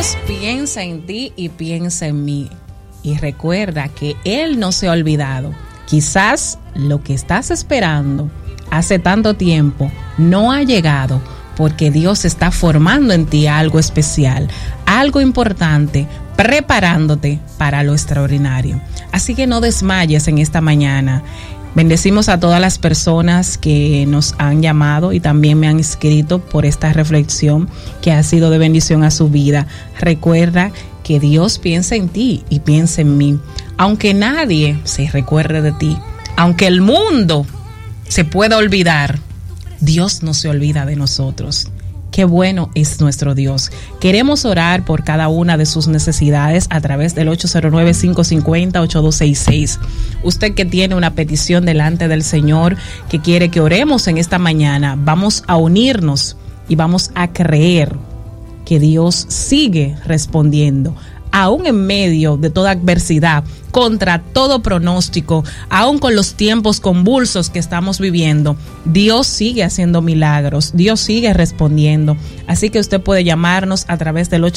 Dios piensa en ti y piensa en mí. Y recuerda que Él no se ha olvidado. Quizás lo que estás esperando hace tanto tiempo no ha llegado, porque Dios está formando en ti algo especial, algo importante, preparándote para lo extraordinario. Así que no desmayes en esta mañana. Bendecimos a todas las personas que nos han llamado y también me han escrito por esta reflexión que ha sido de bendición a su vida. Recuerda que Dios piensa en ti y piensa en mí. Aunque nadie se recuerde de ti, aunque el mundo se pueda olvidar, Dios no se olvida de nosotros. Qué bueno es nuestro Dios. Queremos orar por cada una de sus necesidades a través del 809-550-8266. Usted que tiene una petición delante del Señor, que quiere que oremos en esta mañana, vamos a unirnos y vamos a creer que Dios sigue respondiendo. Aún en medio de toda adversidad, contra todo pronóstico, aún con los tiempos convulsos que estamos viviendo, Dios sigue haciendo milagros, Dios sigue respondiendo. Así que usted puede llamarnos a través del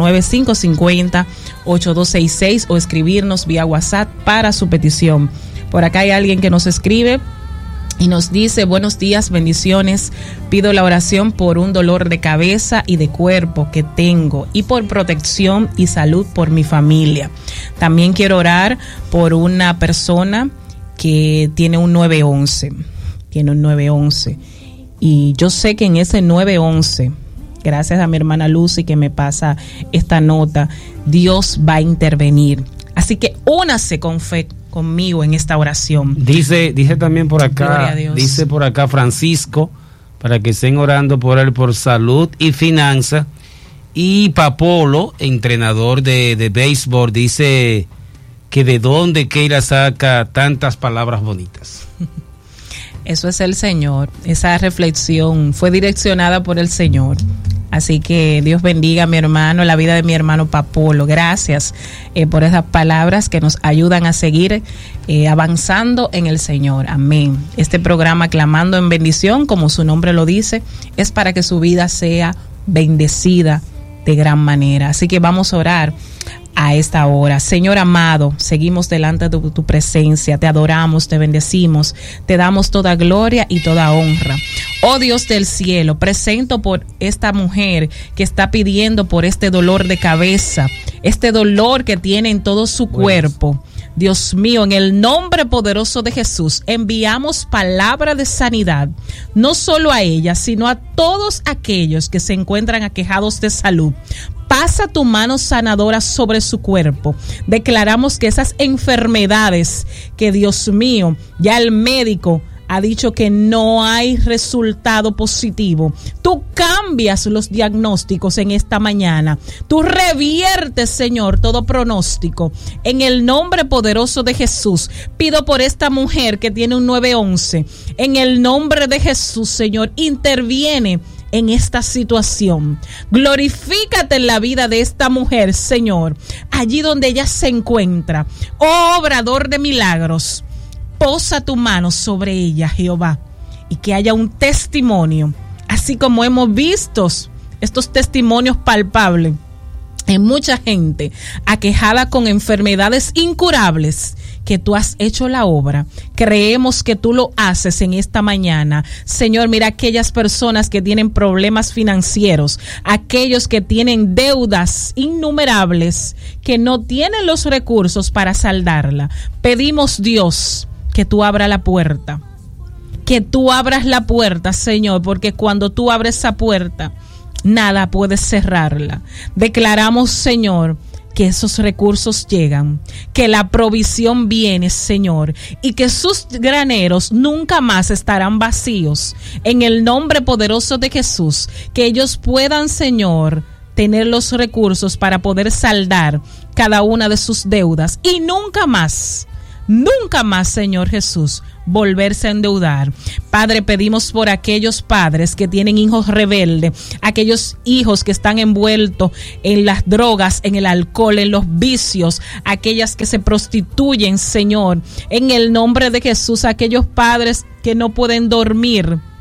809-550-8266 o escribirnos vía WhatsApp para su petición. Por acá hay alguien que nos escribe y nos dice: buenos días, bendiciones. Pido la oración por un dolor de cabeza y de cuerpo que tengo y por protección y salud por mi familia. También quiero orar por una persona que tiene un 911. Tiene un 911. Y yo sé que en ese 911, gracias a mi hermana Lucy que me pasa esta nota, Dios va a intervenir. Así que únase con fe conmigo en esta oración. Dice también por acá, dice por acá Francisco, para que estén orando por él por salud y finanzas. Y Papolo, entrenador de béisbol, dice que de dónde Keila saca tantas palabras bonitas. Eso es el Señor. Esa reflexión fue direccionada por el Señor. Así que Dios bendiga a mi hermano, la vida de mi hermano Papolo. Gracias por esas palabras que nos ayudan a seguir avanzando en el Señor. Amén. Este programa Clamando en Bendición, como su nombre lo dice, es para que su vida sea bendecida de gran manera. Así que vamos a orar a esta hora. Señor amado, seguimos delante de tu presencia, te adoramos, te bendecimos, te damos toda gloria y toda honra. Oh Dios del cielo, presento por esta mujer que está pidiendo por este dolor de cabeza, este dolor que tiene en todo su cuerpo. Dios mío, en el nombre poderoso de Jesús, enviamos palabra de sanidad, no solo a ella, sino a todos aquellos que se encuentran aquejados de salud. Pasa tu mano sanadora sobre su cuerpo. Declaramos que esas enfermedades que, Dios mío, ya el médico ha dicho que no hay resultado positivo, tú cambias los diagnósticos en esta mañana. Tú reviertes, Señor, todo pronóstico. En el nombre poderoso de Jesús, pido por esta mujer que tiene un 911. En el nombre de Jesús, Señor, interviene en esta situación. Glorifícate en la vida de esta mujer, Señor, allí donde ella se encuentra. Oh, obrador de milagros, posa tu mano sobre ella, Jehová, y que haya un testimonio, así como hemos visto estos testimonios palpables en mucha gente aquejada con enfermedades incurables, que tú has hecho la obra. Creemos que tú lo haces en esta mañana. Señor, mira aquellas personas que tienen problemas financieros, aquellos que tienen deudas innumerables, que no tienen los recursos para saldarla. Pedimos, Dios, que tú abras la puerta, que tú abras la puerta, Señor, porque cuando tú abres esa puerta, nada puede cerrarla. Declaramos, Señor, que esos recursos llegan, que la provisión viene, Señor, y que sus graneros nunca más estarán vacíos. En el nombre poderoso de Jesús, que ellos puedan, Señor, tener los recursos para poder saldar cada una de sus deudas y nunca más, Señor Jesús, volverse a endeudar. Padre, pedimos por aquellos padres que tienen hijos rebeldes, aquellos hijos que están envueltos en las drogas, en el alcohol, en los vicios, aquellas que se prostituyen, Señor, en el nombre de Jesús, aquellos padres que no pueden dormir